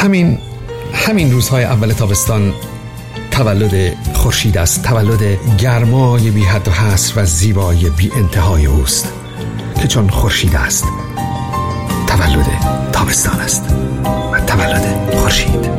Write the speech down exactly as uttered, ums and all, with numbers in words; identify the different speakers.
Speaker 1: همین همین روزهای اول تابستان تولد خورشید است، تولد گرمای بی حد و حصر و زیبای بی انتهای اوست که چون خورشید است تولد تابستان است و تولد خورشید.